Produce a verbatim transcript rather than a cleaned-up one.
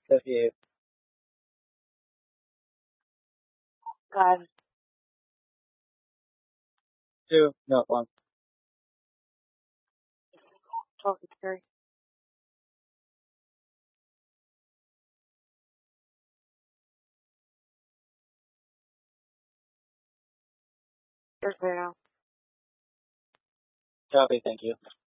fifty-eight. God. Two. No, one. twelve fifty-three. You're clear now. Copy, thank you.